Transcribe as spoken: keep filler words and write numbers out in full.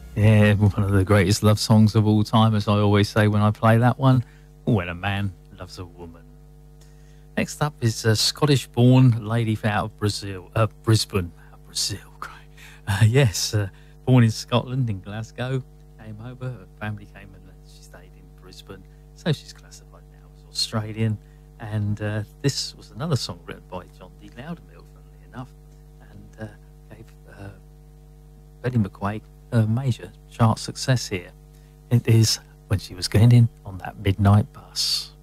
Yeah, one of the greatest love songs of all time, as I always say when I play that one. When a man loves a woman. Next up is a Scottish-born lady out of Brazil, uh, Brisbane, Brazil. Great. Uh, yes, uh, born in Scotland, in Glasgow, came over. Her family came and she stayed in Brisbane, so she's classified now as Australian. And uh, this was another song written by John D. Loudermilk, funnily enough, and uh, gave uh, Betty McQuaig a major chart success here. It is When She Was Getting On That Midnight Bus.